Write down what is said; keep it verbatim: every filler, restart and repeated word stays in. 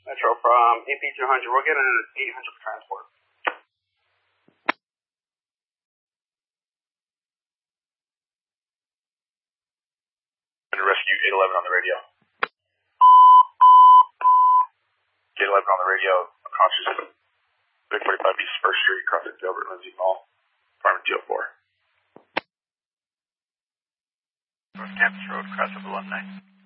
Metro from A P two hundred. We'll get an eight hundred for transport. Rescue eight eleven on the radio. eight eleven on the radio, unconscious. three forty-five East First Street, crossing Gilbert Lindsay Mall, apartment two oh four. North Campus Road, cross over one nine.